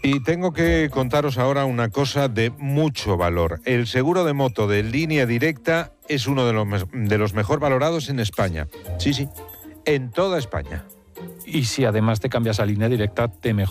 Y tengo que contaros ahora una cosa de mucho valor. El seguro de moto de Línea Directa es uno de los mejor valorados en España. Sí, en toda España. Y si además te cambias a Línea Directa, te mejora